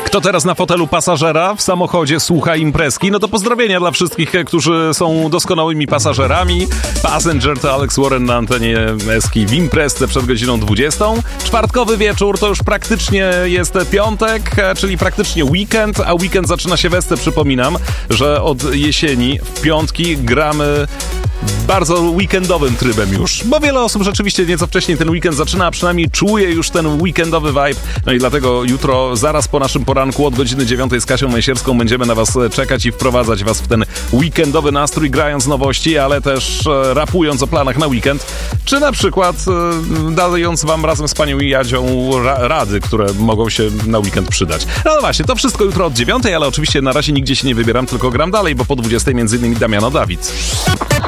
Kto teraz na fotelu pasażera w samochodzie słucha imprezki? No to pozdrowienia dla wszystkich, którzy są doskonałymi pasażerami. Passenger to Alex Warren na antenie Eski w imprezce przed godziną 20. Czwartkowy wieczór to już praktycznie jest piątek, czyli praktycznie weekend, a weekend zaczyna się we przypominam, że od jesieni w piątki gramy bardzo weekendowym trybem już, bo wiele osób rzeczywiście nieco wcześniej ten weekend zaczyna, a przynajmniej czuje już ten weekendowy vibe. No i dlatego jutro, zaraz po naszym poranku od godziny 9 z Kasią Majsierską będziemy na was czekać i wprowadzać was w ten weekendowy nastrój, grając nowości, ale też rapując o planach na weekend, czy na przykład dając wam razem z panią Jadzią rady, które mogą się na weekend przydać. No właśnie, to wszystko jutro od 9, ale oczywiście na razie nigdzie się nie wybieram, tylko gram dalej, bo po 20 między innymi Damiano David.